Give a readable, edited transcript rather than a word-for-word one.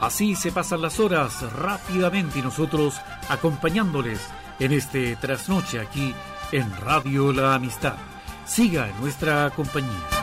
Así se pasan las horas rápidamente y nosotros acompañándoles en este trasnoche aquí en Radio La Amistad. Siga en nuestra compañía.